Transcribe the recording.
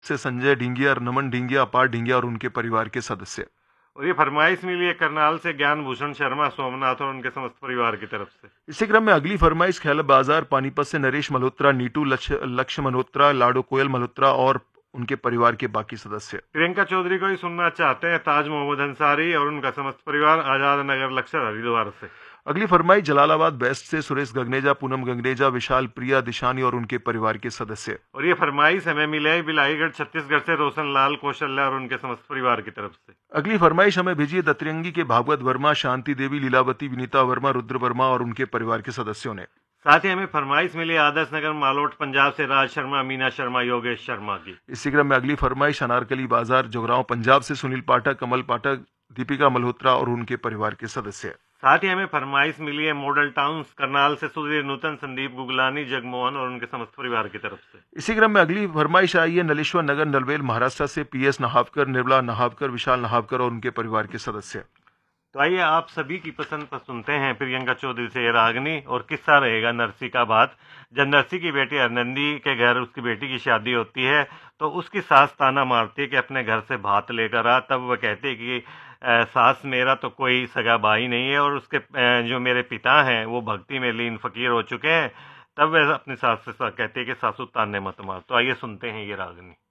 से संजय ढींगिया, नमन ढींगिया, अपार ढींगिया और उनके परिवार के सदस्य। और ये फरमाइश मिली है करनाल से ज्ञान भूषण शर्मा सोमनाथ और उनके समस्त परिवार की तरफ से। इसी क्रम में अगली फरमाइश खैल बाजार पानीपत से नरेश मल्होत्रा, नीटू लक्ष्य मल्होत्रा, लाडो कोयल मल्होत्रा और उनके परिवार के बाकी सदस्य। प्रियंका चौधरी को ही सुनना चाहते हैं ताज मोहम्मद अंसारी और उनका समस्त परिवार, आजाद नगर लक्सर हरिद्वार से। अगली फरमाइश जलालाबाद वेस्ट से सुरेश गगनेजा, पूनम गगनेजा, विशाल प्रिया दिशानी और उनके परिवार के सदस्य। और ये फरमाइश हमें मिली है बिलाईगढ़ छत्तीसगढ़ से रोशन लाल कौशल्या और उनके समस्त परिवार की तरफ से। अगली फरमाइश हमें भेजी है दतरंगी के भागवत वर्मा, शांति देवी, लीलावती, विनीता वर्मा, रुद्र वर्मा और उनके परिवार के सदस्यों ने। साथ ही हमें फरमाइश मिली आदर्श नगर मालोट पंजाब से राज शर्मा, मीना शर्मा, योगेश शर्मा की। इसी क्रम में अगली फरमाइश अनारकली बाजार जुगरांव पंजाब से सुनील पाठक, कमल पाठक, दीपिका मल्होत्रा और उनके परिवार के सदस्य। साथ ही हमें फरमाइश मिली है मॉडल टाउन करनाल से सुधीर नूतन, संदीप गुगलानी, जगमोहन और उनके समस्त परिवार की तरफ से। इसी क्रम में अगली फरमाइश आई है नलेश्वर नगर नलवेल महाराष्ट्र से पीएस नहावकर, निर्मला नहावकर, विशाल नहावकर और उनके परिवार के सदस्य। तो आइए आप सभी की पसंद पर सुनते हैं प्रियंका चौधरी से ये रागनी, और किस्सा रहेगा नरसी का बात। जब नरसी की बेटी अरनंदी के घर उसकी बेटी की शादी होती है तो उसकी सास ताना मारती है कि अपने घर से भात लेकर आ। तब वह कहती है कि सास मेरा तो कोई सगा भाई नहीं है और उसके जो मेरे पिता हैं वो भक्ति में लीन फकीर हो चुके हैं। तब वह अपनी सास से कहती है कि सासू ताने मत मार। तो आइए सुनते हैं ये रागनी।